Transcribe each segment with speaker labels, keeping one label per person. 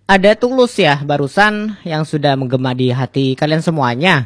Speaker 1: Ada Tulus ya barusan yang sudah menggema di hati kalian semuanya.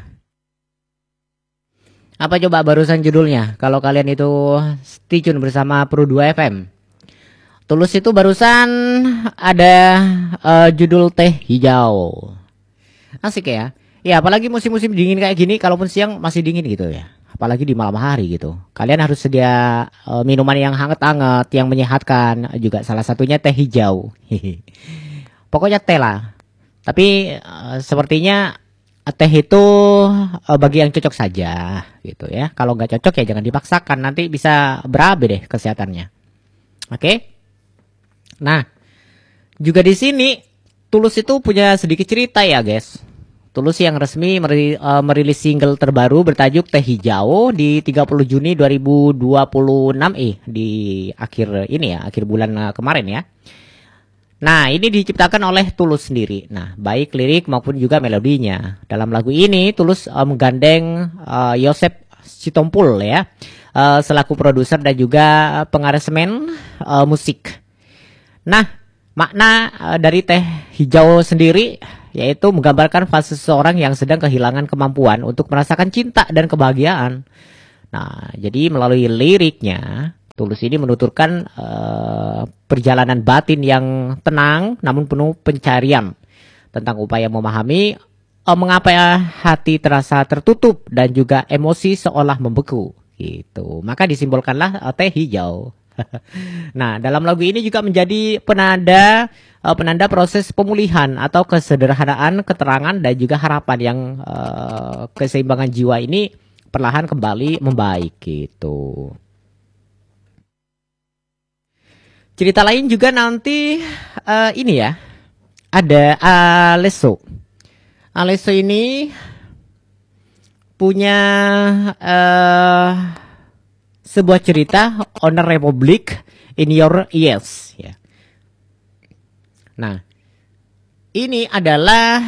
Speaker 1: Apa coba barusan judulnya? Kalau kalian itu stay tune bersama Pro 2 FM. Tulus itu barusan ada judul Teh Hijau. Asik ya. Ya apalagi musim-musim dingin kayak gini, kalaupun siang masih dingin gitu ya. Apalagi di malam hari gitu. Kalian harus sedia minuman yang hangat-hangat, yang menyehatkan. Juga salah satunya teh hijau. Pokoknya teh lah. Tapi sepertinya teh itu bagi yang cocok saja gitu ya. Kalau nggak cocok ya jangan dipaksakan. Nanti bisa berabe deh kesehatannya. Oke? Nah, juga di sini Tulus itu punya sedikit cerita ya, guys. Tulus yang resmi merilis single terbaru bertajuk Teh Hijau di 30 Juni 2026 di akhir ini ya, akhir bulan kemarin ya. Nah, ini diciptakan oleh Tulus sendiri. Nah, baik lirik maupun juga melodinya. Dalam lagu ini Tulus menggandeng Yosep Sitompul ya, selaku produser dan juga pengaransemen musik. Nah, makna dari Teh Hijau sendiri yaitu menggambarkan fase seseorang yang sedang kehilangan kemampuan untuk merasakan cinta dan kebahagiaan. Nah, jadi melalui liriknya Tulus ini menuturkan perjalanan batin yang tenang namun penuh pencarian tentang upaya memahami mengapa hati terasa tertutup dan juga emosi seolah membeku gitu. Maka disimbolkanlah teh hijau. Nah, dalam lagu ini juga menjadi penanda proses pemulihan atau kesederhanaan, keterangan dan juga harapan yang keseimbangan jiwa ini perlahan kembali membaik gitu. Cerita lain juga nanti ini ya, ada Alesso. Alesso ini punya sebuah cerita On a Republic in Your Ears ya. Nah, ini adalah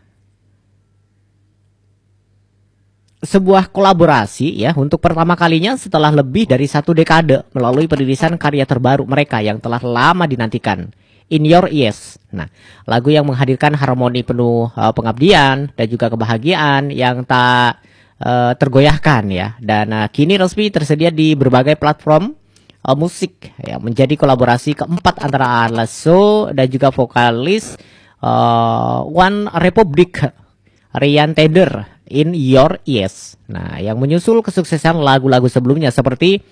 Speaker 1: sebuah kolaborasi ya untuk pertama kalinya setelah lebih dari 1 dekade melalui perilisan karya terbaru mereka yang telah lama dinantikan, In Your Ears. Nah, lagu yang menghadirkan harmoni penuh pengabdian dan juga kebahagiaan yang tak tergoyahkan ya, dan kini resmi tersedia di berbagai platform musik ya, menjadi kolaborasi keempat antara Alesso dan juga vokalis One Republic Ryan Tedder, In Your Ears. Nah, yang menyusul kesuksesan lagu-lagu sebelumnya seperti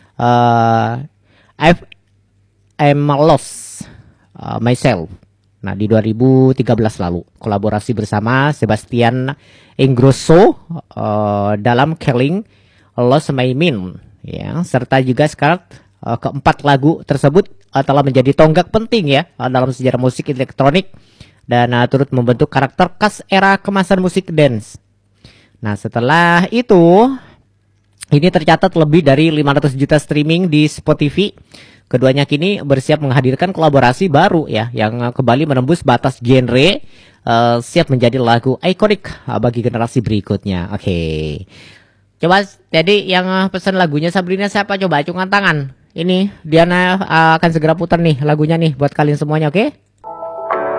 Speaker 1: I'm Lost Myself. Nah, di 2013 lalu kolaborasi bersama Sebastian Ingrosso dalam Killing Lost My Mind ya, serta juga sekarang keempat lagu tersebut telah menjadi tonggak penting ya dalam sejarah musik elektronik dan turut membentuk karakter khas era kemasan musik dance. Nah, setelah itu ini tercatat lebih dari 500 juta streaming di Spotify. Keduanya kini bersiap menghadirkan kolaborasi baru ya yang kembali menembus batas genre, siap menjadi lagu ikonik bagi generasi berikutnya. Oke. Coba jadi yang pesan lagunya Sabrina siapa, coba acungkan tangan. Ini Diana akan segera putar nih lagunya nih buat kalian semuanya, oke?